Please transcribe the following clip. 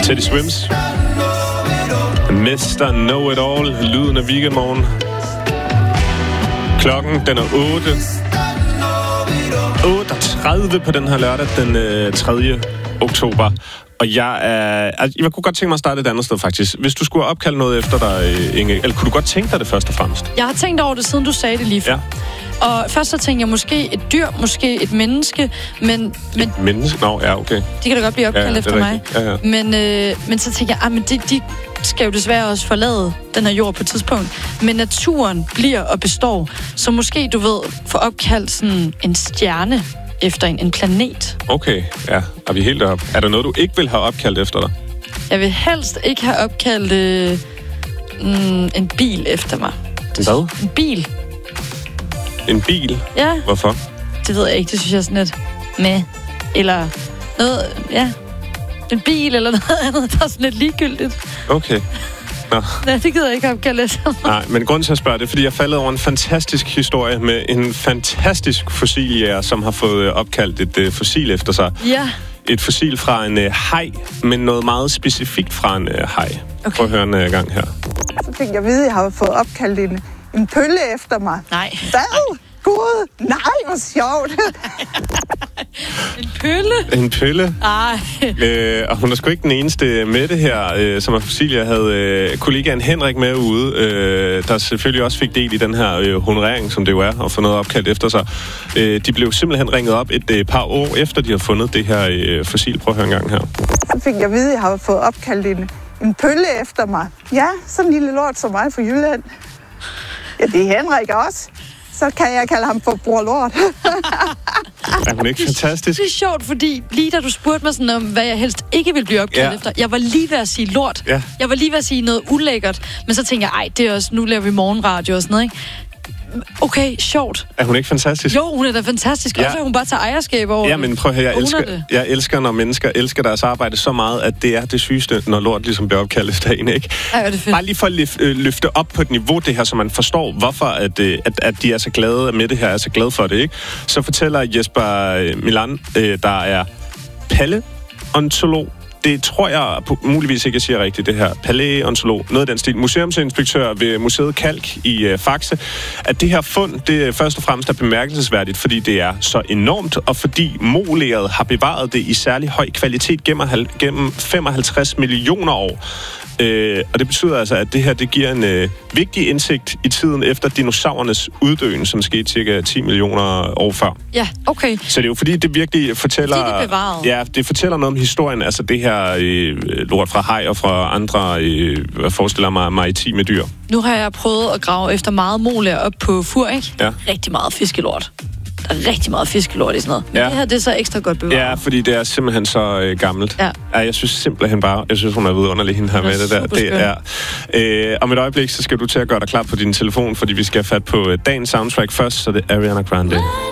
Teddy Swims. Mr. Know-It-All. Lyden af weekendmorgen. Klokken, den er 8.30 på den her lørdag, den 3. oktober. Og jeg kunne godt tænke mig at starte et andet sted, faktisk. Hvis du skulle opkalde noget efter dig, Inge, eller kunne du godt tænke dig det først og fremmest? Jeg har tænkt over det, siden du sagde det lige før. Ja. Og først så tænkte jeg måske et dyr, måske et menneske, men et menneske? Nå, ja, okay. Det kan da godt blive opkaldt efter mig. Ja. Men så tænker jeg, de skal jo desværre også forlade den her jord på et tidspunkt. Men naturen bliver og består. Så måske, du ved, få opkaldt sådan en stjerne efter en planet. Okay, ja. Er vi helt op? Er der noget, du ikke vil have opkaldt efter dig? Jeg vil helst ikke have opkaldt en bil efter mig. Hvad? En bil. En bil? Ja. Hvorfor? Det ved jeg ikke. Det synes jeg er sådan lidt med. Eller noget, ja. En bil eller noget andet, der er sådan lidt ligegyldigt. Okay. Nå. Nej, det gider jeg ikke opkalde efter mig. Nej, men grunden til at spørge det, fordi jeg faldet over en fantastisk historie med en fantastisk fossiljæger, som har fået opkaldt et fossil efter sig. Ja. Et fossil fra en haj, men noget meget specifikt fra en haj. Okay. Prøv at høre en gang her. Så fik jeg at vide, at jeg har fået opkaldt en pølle efter mig. Nej. Hvad? Gud, nej, hvor sjovt. En pølle? En pølle. Ej. Og hun er sgu ikke den eneste med det her, som er fossil. Jeg havde kollegaen Henrik med ude, der selvfølgelig også fik del i den her honorering, som det jo er, at få noget opkaldt efter sig. De blev simpelthen ringet op et par år efter, de har fundet det her fossil. Prøv at høre en gang her. Så fik jeg at vide, at jeg har fået opkaldt en pølle efter mig. Ja, sådan en lille lort som mig fra Jylland. Ja, det er Henrik også. Så kan jeg kalde ham for Bror Lort. Er hun ikke fantastisk? Det er sjovt, fordi lige da du spurgte mig sådan om, hvad jeg helst ikke vil blive opkaldt efter, jeg var lige ved at sige lort. Ja. Jeg var lige ved at sige noget ulækkert, men så tænkte jeg, det er også, nu laver vi morgenradio og sådan noget, ikke? Okay, sjovt. Er hun ikke fantastisk? Jo, hun er da fantastisk. Ja. Også at hun bare tager ejerskab over. Ja, men prøv at høre, jeg elsker, når mennesker elsker deres arbejde så meget, at det er det sygeste, når lort ligesom bliver opkaldt efter en, ikke? Ja, det er fedt. Bare lige for at løfte op på et niveau, det her, så man forstår, hvorfor at de er så glade med det her, er så glade for det, ikke? Så fortæller Jesper Milan, der er paleontolog. Det tror jeg muligvis ikke, jeg siger rigtigt, det her. Palæontolog, noget af den stil. Museumsinspektør ved Museet Kalk i Faxe. At det her fund, det først og fremmest er bemærkelsesværdigt, fordi det er så enormt, og fordi moleret har bevaret det i særlig høj kvalitet gennem 55 millioner år. Og det betyder altså, at det her, det giver en vigtig indsigt i tiden efter dinosaurernes uddøen, som skete cirka 10 millioner år før. Ja, okay. Så det er jo fordi, det virkelig fortæller... Det er bevaret. Ja, det fortæller noget om historien, altså det her lort fra haj og fra andre, jeg forestiller mig, maritime dyr. Nu har jeg prøvet at grave efter meget moler op på Fur, ikke? Ja. Rigtig meget fiskelort. Der er rigtig meget fiskelort i sådan noget. Men det her, det er så ekstra godt bevaret. Ja, fordi det er simpelthen så gammelt. Ja. Jeg synes simpelthen bare, hun er vidunderlig, hende her med det der. Det er. Om et øjeblik, så skal du til at gøre dig klar på din telefon, fordi vi skal have fat på dagens soundtrack først, så det er Ariana Grande.